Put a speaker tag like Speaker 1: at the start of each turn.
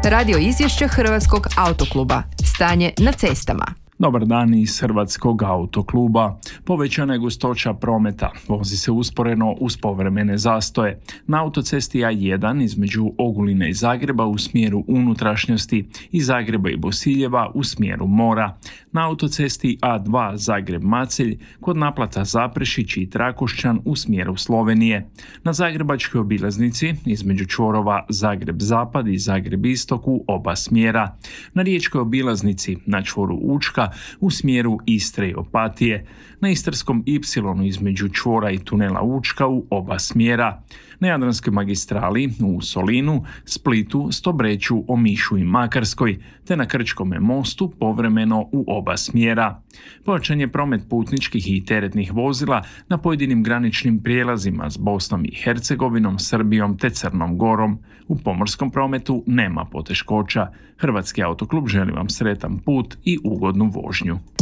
Speaker 1: Radio izvješće Hrvatskog autokluba. Stanje na cestama.
Speaker 2: Dobar dan iz Hrvatskog autokluba. Povećana je gustoća prometa. Vozi se usporeno uz povremene zastoje. Na autocesti A1 između Oguline i Zagreba u smjeru unutrašnjosti i Zagreba i Bosiljeva u smjeru mora. Na autocesti A2 Zagreb-Macelj kod naplata Zaprešić i Trakošćan u smjeru Slovenije. Na zagrebačkoj obilaznici između čvorova Zagreb-Zapad i Zagreb-Istok u oba smjera. Na riječkoj obilaznici na čvoru Učka u smjeru Istre i Opatije, na Istarskom Y između čvora i tunela Učka u oba smjera, na Jadranskoj magistrali u Solinu, Splitu, Stobreću, Omišu i Makarskoj, te na Krčkome mostu povremeno u oba smjera. Pojačan je promet putničkih i teretnih vozila na pojedinim graničnim prijelazima s Bosnom i Hercegovinom, Srbijom te Crnom Gorom. U pomorskom prometu nema poteškoća. Hrvatski autoklub želi vam sretan put i ugodnu vožnju.